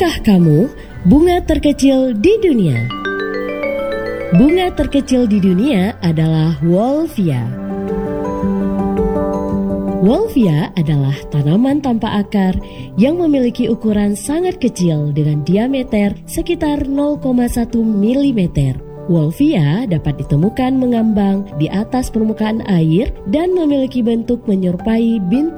Tahukah kamu bunga terkecil di dunia? Bunga terkecil di dunia adalah Wolffia. Wolffia adalah tanaman tanpa akar yang memiliki ukuran sangat kecil dengan diameter sekitar 0,1 mm. Wolffia dapat ditemukan mengambang di atas permukaan air dan memiliki bentuk menyerupai bintik